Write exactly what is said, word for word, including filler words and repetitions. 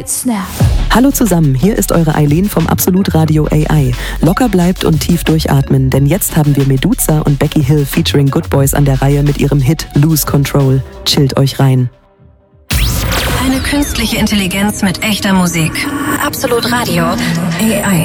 right snap. Hallo zusammen, hier ist eure Eileen vom Absolut Radio A I. Locker bleibt und tief durchatmen, denn jetzt haben wir Meduza und Becky Hill featuring Good Boys an der Reihe mit ihrem Hit Lose Control. Chillt euch rein. Eine künstliche Intelligenz mit echter Musik. Absolut Radio A I.